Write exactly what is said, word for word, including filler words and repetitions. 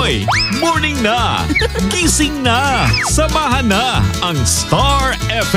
Hoy! Morning na! Gising na! Samahan na ang Star F